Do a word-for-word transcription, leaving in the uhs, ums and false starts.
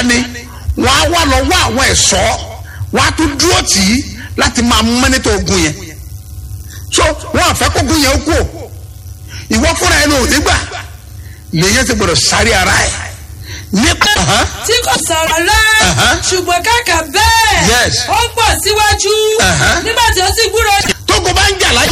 dání wọ́n á wà lọ́wọ́ àwọn ẹ̀ṣọ́ wọ́n á tún dúró tì í láti máa mọ́nítọ̀ ogun yẹn so wọ́n àfẹ́ kógun yẹn kú ìwọ fúnra ẹni ò nígbà lèyẹn ti gbọdọ̀ sáré ara ẹ̀ nípa. tí kò sọ̀rọ̀ lẹ́ ṣùgbọ́n kàkà bẹ́ẹ̀ ó